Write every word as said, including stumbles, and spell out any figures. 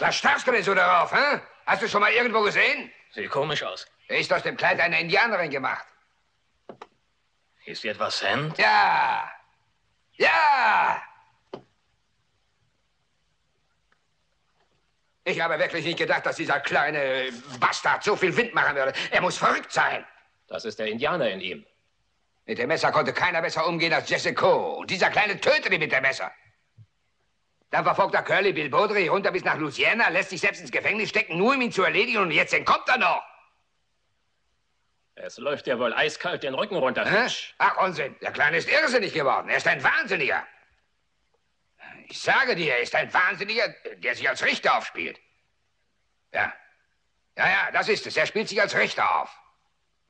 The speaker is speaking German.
Was starrst du denn so darauf, hä? Hast du schon mal irgendwo gesehen? Sieht komisch aus. Ist aus dem Kleid einer Indianerin gemacht. Ist sie etwas Sand? Ja. Ja. Ich habe wirklich nicht gedacht, dass dieser kleine Bastard so viel Wind machen würde. Er muss verrückt sein. Das ist der Indianer in ihm. Mit dem Messer konnte keiner besser umgehen als Jessico. Und dieser Kleine tötete mit dem Messer. Dann verfolgt er Curly Bill Baudry runter bis nach Louisiana, lässt sich selbst ins Gefängnis stecken, nur um ihn zu erledigen. Und jetzt entkommt er noch. Es läuft ja wohl eiskalt den Rücken runter. Hä? Ach, Unsinn. Der Kleine ist irrsinnig geworden. Er ist ein Wahnsinniger. Ich sage dir, er ist ein Wahnsinniger, der sich als Richter aufspielt. Ja. Ja, ja, das ist es. Er spielt sich als Richter auf.